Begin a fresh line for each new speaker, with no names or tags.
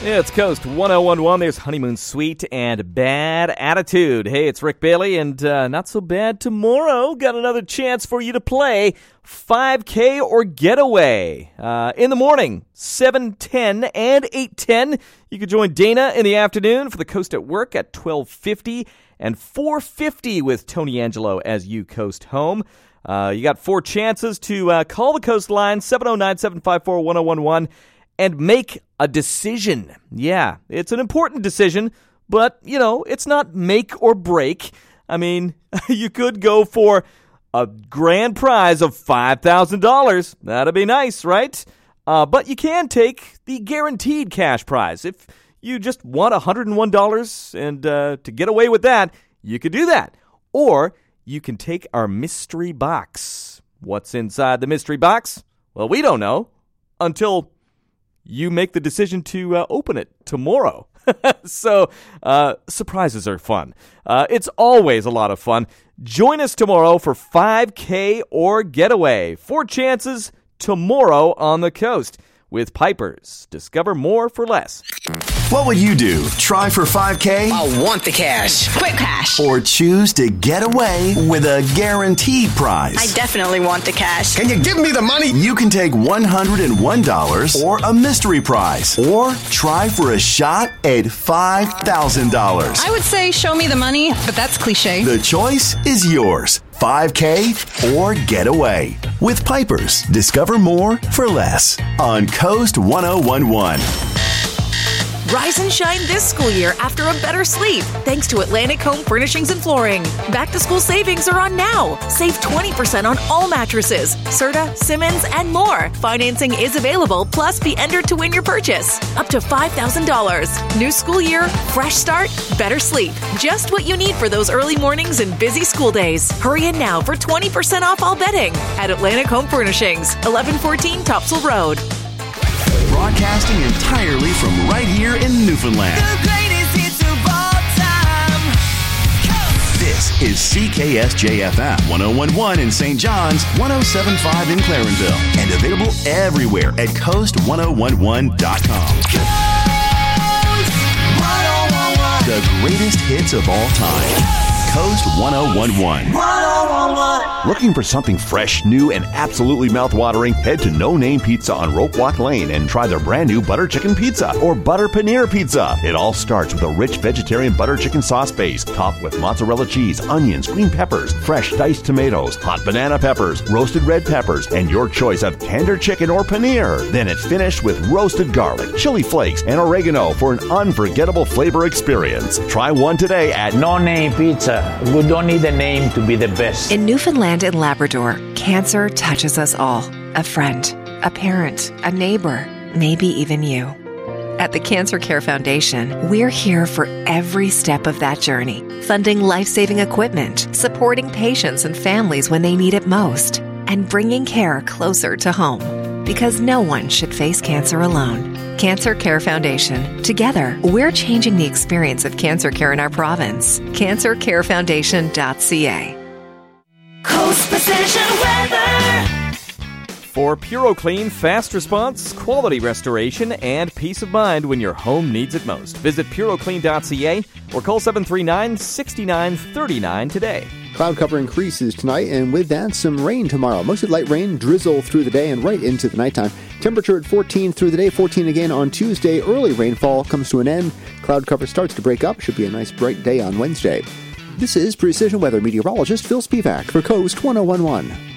It's Coast 1011. There's Honeymoon Suite and Bad Attitude. Hey, it's Rick Bailey, and not so bad tomorrow. Got another chance for you to play 5K or Getaway. In the morning, 7:10 and 8:10. You could join Dana in the afternoon for the Coast at Work at 12:50 and 4:50 with Tony Angelo as you coast home. You got 4 chances to call the Coast line, 709-754-1011. And make a decision. Yeah, it's an important decision, but, it's not make or break. I mean, you could go for a grand prize of $5,000. That'd be nice, right? But you can take the guaranteed cash prize. If you just want $101 and to get away with that, you could do that. Or you can take our mystery box. What's inside the mystery box? Well, we don't know until you make the decision to open it tomorrow. So, surprises are fun. It's always a lot of fun. Join us tomorrow for 5K or Getaway. 4 chances tomorrow on the Coast with Pipers. Discover more for less.
What would you do? Try for 5K?
I want the cash. Quick cash.
Or choose to get away with a guaranteed prize?
I definitely want the cash.
Can you give me the money? You can take $101 or a mystery prize. Or try for a shot at $5,000.
I would say show me the money, but that's cliche.
The choice is yours. 5K or Getaway. With Pipers, discover more for less on Coast 1011.
Rise and shine this school year after a better sleep, thanks to Atlantic Home Furnishings and Flooring. Back-to-school savings are on now. Save 20% on all mattresses, Serta, Simmons, and more. Financing is available, plus be entered to win your purchase. Up to $5,000. New school year, fresh start, better sleep. Just what you need for those early mornings and busy school days. Hurry in now for 20% off all bedding at Atlantic Home Furnishings, 1114 Topsail Road.
Broadcasting entirely from right here in Newfoundland.
The greatest hits of all time.
This is CKSJ-FM 1011 in St. John's, 1075 in Clarenville, and available everywhere at coast1011.com.
Coast 1011.
The greatest hits of all time. Coast 1011.
1011.
Looking for something fresh, new, and absolutely mouthwatering? Head to No Name Pizza on Rope Walk Lane and try their brand new butter chicken pizza or butter paneer pizza. It all starts with a rich vegetarian butter chicken sauce base, topped with mozzarella cheese, onions, green peppers, fresh diced tomatoes, hot banana peppers, roasted red peppers, and your choice of tender chicken or paneer. Then it's finished with roasted garlic, chili flakes, and oregano for an unforgettable flavor experience. Try one today at
No Name Pizza. We don't need a name to be the best.
In Newfoundland and Labrador, cancer touches us all. A friend, a parent, a neighbor, maybe even you. At the Cancer Care Foundation, we're here for every step of that journey, funding life-saving equipment, supporting patients and families when they need it most, and bringing care closer to home. Because no one should face cancer alone. Cancer Care Foundation. Together, we're changing the experience of cancer care in our province. CancerCareFoundation.ca.
Coast Precision Weather.
For PuroClean, fast response, quality restoration, and peace of mind when your home needs it most. Visit PuroClean.ca or call 739-6939 today.
Cloud cover increases tonight, and with that, some rain tomorrow. Mostly light rain, drizzle through the day and right into the nighttime. Temperature at 14 through the day, 14 again on Tuesday. Early rainfall comes to an end. Cloud cover starts to break up. Should be a nice bright day on Wednesday. This is Precision Weather meteorologist Phil Spivak for Coast 1011.